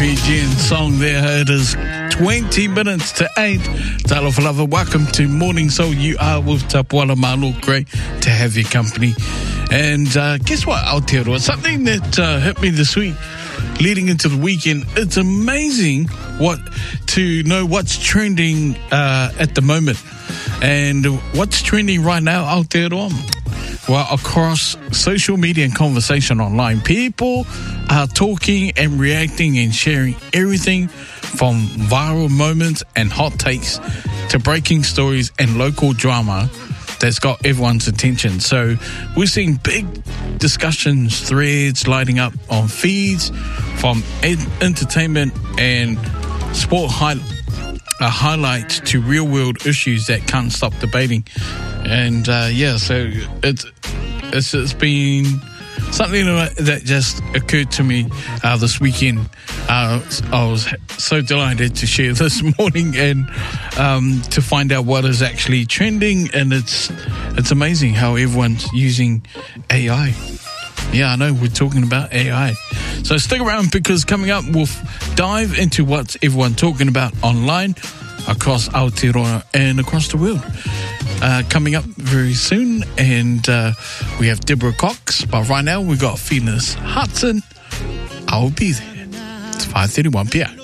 Fijian song there. It is 20 minutes to 8. Talofa lava, welcome to Morning Soul. You are with Tapuala Malo. Great to have your company. And guess what, Aotearoa? Something that hit me this week leading into the weekend. It's amazing to know what's trending at the moment. And what's trending right now, Aotearoa? Well, across social media and conversation online, people are talking and reacting and sharing everything from viral moments and hot takes to breaking stories and local drama that's got everyone's attention. So we're seeing big discussions, threads lighting up on feeds from entertainment and sport highlights to real-world issues that can't stop debating. And so it's been something that just occurred to me this weekend. I was so delighted to share this morning and to find out what is actually trending. And it's amazing how everyone's using AI. Yeah, I know we're talking about AI. So stick around, because coming up we'll dive into what's everyone talking about online across Aotearoa and across the world. Coming up very soon, and we have Deborah Cox, but right now we got Phoenix Hudson. I'll be there. It's 5:31 p.m.